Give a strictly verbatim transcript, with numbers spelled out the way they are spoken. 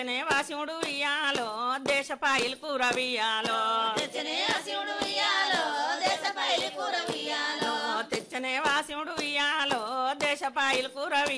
తెచ్చనే వాసిముడు ఇయ్యాలో దేశపాయిలు కూర వియ్యాలో తెచ్చనే వాసిముడు ఇయ్యాలో దేశపాయిలు కూర వియ్యాలో తెచ్చనే వాసిముడు ఇయ్యాలో దేశపాయిలు కూర